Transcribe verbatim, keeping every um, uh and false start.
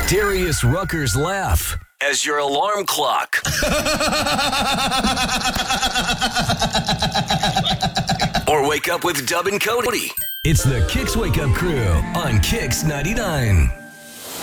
Darius Rucker's laugh as your alarm clock. Or wake up with Dub and Cody. It's the Kicks Wake Up Crew on Kicks ninety-nine.